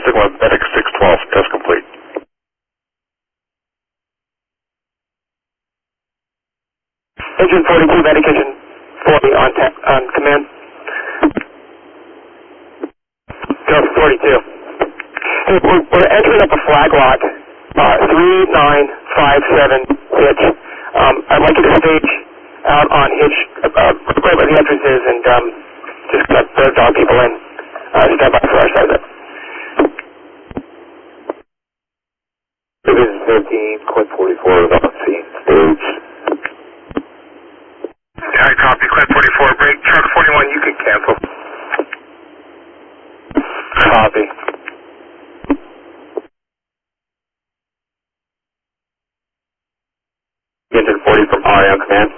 Sigma, Medic 612, test complete. Engine 42, Medic Engine 40 on command. Delta 42. Hey, we're entering up a flag lot, 3957 hitch. I'd like you to stage out on hitch, right where the entrance is, and just let the dog people in. Stand by for our service. Division 15, Quint 44, about scene, stage. I copy, Quint 44, break, Charter 41, you can cancel. Copy. Engine 40 from RA on command.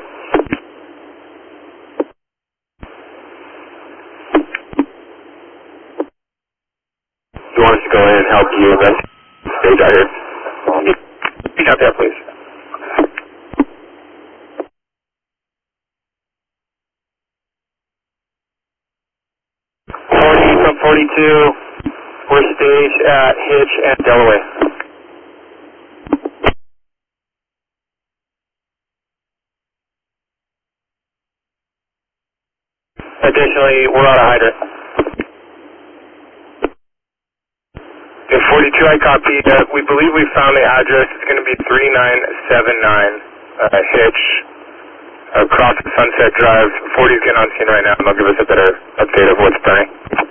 You want us to go in and help you investigate stage out here? Speak out there, please. 40 from 42, we're staged at Hitch and Delaware. Additionally, we're on a hydrant. In 42, I copy. We believe we found the address. It's going to be 3979 Hitch, across Sunset Drive. 40's getting on scene right now, and they'll give us a better update of what's burning.